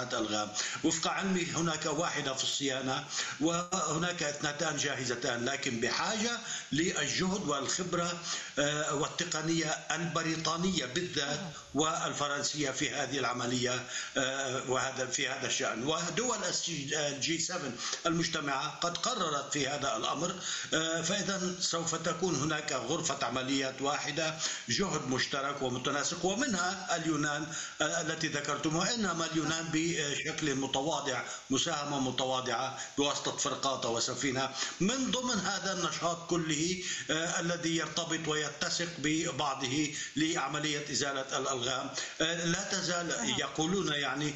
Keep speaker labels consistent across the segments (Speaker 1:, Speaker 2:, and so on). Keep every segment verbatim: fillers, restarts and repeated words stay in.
Speaker 1: كاسحات ألغام. وفق علمي هناك واحدة في الصيانة وهناك اثنتان جاهزتان، لكن بحاجة للجهد والخبرة والتقنية البريطانية بالذات والفرنسية في هذه العملية وهذا في هذا الشأن. ودول الجي سبعة المجتمعة قد قررت في هذا الأمر، فإذا سوف تكون هناك غرفة عمليات واحدة، جهد مشترك ومتناسق، ومنها اليونان التي ذكرتموها. إنما اليونان بشكل متواضع، مساهمة متواضعة بواسطة فرقاطة وسفينة من ضمن هذا النشاط كله الذي يرتبط ويتسق ببعضه لعملية إزالة الألغام. لا تزال يقولون يعني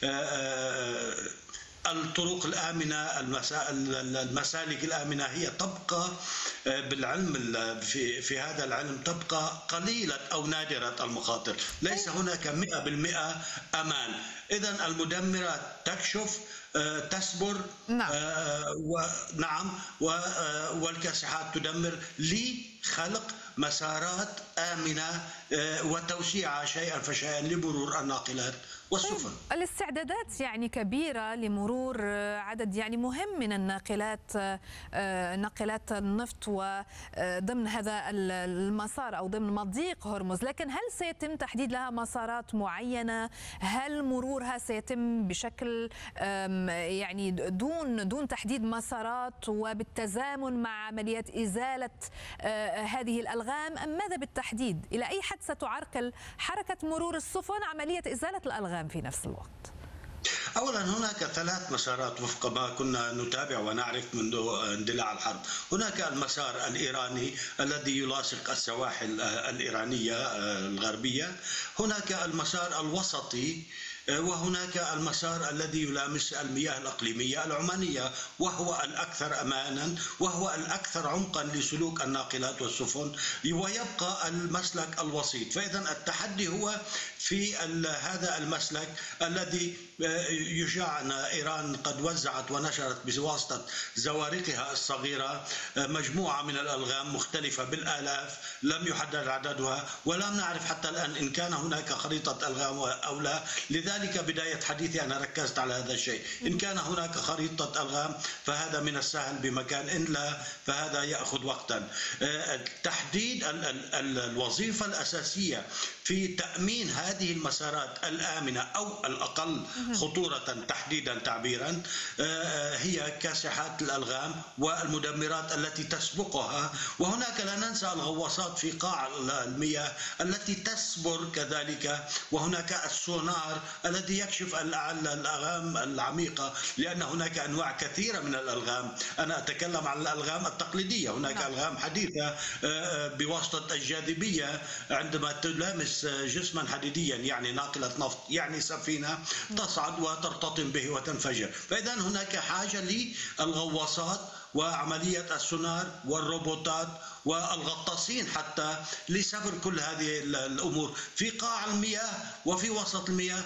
Speaker 1: الطرق الآمنة، المسالك الآمنة هي تبقى بالعلم في في هذا العلم تبقى قليلة أو نادرة المخاطر، ليس هناك مئة بالمئة أمان. إذن المدمرات تكشف، تسبر،
Speaker 2: نعم.
Speaker 1: ونعم، والكاسحات تدمر لخلق مسارات آمنة وتوسيعها شيئا فشيئا لمرور الناقلات والسفن.
Speaker 2: الاستعدادات يعني كبيرة لمرور عدد يعني مهم من الناقلات، ناقلات النفط وضمن هذا المسار أو ضمن مضيق هرمز، لكن هل سيتم تحديد لها مسارات معينة؟ هل مرورها سيتم بشكل يعني دون دون تحديد مسارات وبالتزامن مع عمليات إزالة هذه الألغام، أم ماذا بالتحديد؟ إلى أي حد ستعرقل حركة مرور السفن عملية إزالة الألغام في نفس الوقت؟
Speaker 1: أولا هناك ثلاث مسارات وفق ما كنا نتابع ونعرف منذ اندلاع الحرب. هناك المسار الإيراني الذي يلاصق السواحل الإيرانية الغربية، هناك المسار الوسطي، وهناك المسار الذي يلامس المياه الإقليمية العمانية وهو الأكثر أمانا وهو الأكثر عمقا لسلوك الناقلات والسفن، ويبقى المسلك الوسيط. فإذا التحدي هو في هذا المسلك الذي يشاع أن إيران قد وزعت ونشرت بواسطة زوارقها الصغيرة مجموعة من الألغام مختلفة بالآلاف، لم يحدد عددها ولم نعرف حتى الآن إن كان هناك خريطة ألغام أو لا. لذلك بداية حديثي أنا ركزت على هذا الشيء. إن كان هناك خريطة ألغام فهذا من السهل بمكان، إن لا فهذا يأخذ وقتا. تحديد الوظيفة الأساسية في تأمين هذه المسارات الآمنة أو الأقل خطورة تحديدا تعبيرا هي كاسحات الألغام والمدمرات التي تسبقها. وهناك لا ننسى الغواصات في قاع المياه التي تسبر كذلك، وهناك السونار الذي يكشف الألغام العميقة، لأن هناك أنواع كثيرة من الألغام. أنا أتكلم عن الألغام التقليدية، هناك نعم. ألغام حديثة بواسطة الجاذبية عندما تلامس جسما حديديا يعني ناقلة نفط يعني سفينة تصعد وترتطم به وتنفجر. فإذا هناك حاجة للغواصات وعملية السونار والروبوتات والغطاسين حتى لسفر كل هذه الأمور في قاع المياه وفي وسط المياه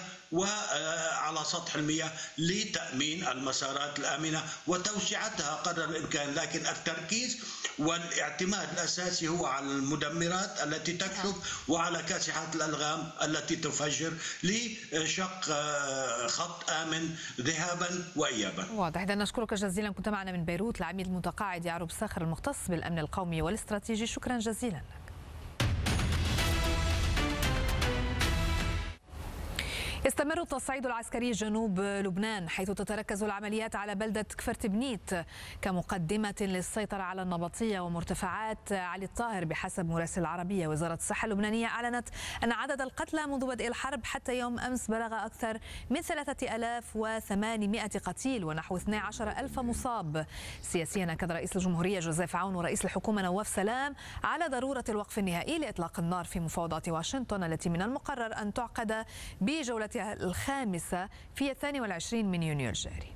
Speaker 1: وعلى سطح المياه لتأمين المسارات الآمنة وتوسعتها قدر الإمكان. لكن التركيز والاعتماد الأساسي هو على المدمرات التي تكشف وعلى كاسحات الألغام التي تفجر لشق خط آمن ذهابا وإيابا.
Speaker 2: واضح. إذا نشكرك جزيلا، كنت معنا من بيروت العميد المتقاعد يعرب صخر المختص بالأمن القومي والاستراتيجي. شكرا جزيلا لك. يستمر التصعيد العسكري جنوب لبنان، حيث تتركز العمليات على بلدة كفرتبنيت كمقدمة للسيطرة على النبطية ومرتفعات علي الطاهر. بحسب مراسل العربية، وزارة الصحة اللبنانية أعلنت أن عدد القتلى منذ بدء الحرب حتى يوم أمس بلغ أكثر من ثلاثة آلاف وثمانمائة قتيل ونحو اثني عشر ألف مصاب. سياسيا أكد رئيس الجمهورية جوزيف عون ورئيس الحكومة نواف سلام على ضرورة الوقف النهائي لإطلاق النار في مفاوضات واشنطن التي من المقرر أن تعقد بجولة الخامسة في الثاني والعشرين من يونيو الجاري.